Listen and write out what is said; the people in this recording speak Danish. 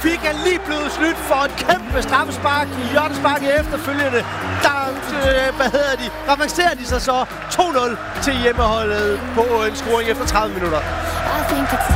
fik han lige blevet snydt for et kæmpe straffespark i hjørnespark efterfølgende. Der revancerer de sig så 2-0 til hjemmeholdet på en scoring efter 30 minutter.